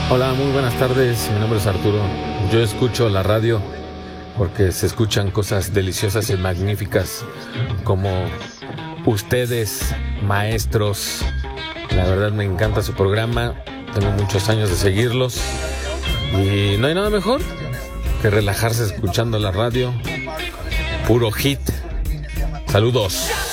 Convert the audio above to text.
Hola, muy buenas tardes. Mi nombre es Arturo. Yo escucho la radio porque se escuchan cosas deliciosas y magníficas como ustedes, maestros. La verdad me encanta su programa. Tengo muchos años de seguirlos y no hay nada mejor que relajarse escuchando la radio. Puro hit. Saludos.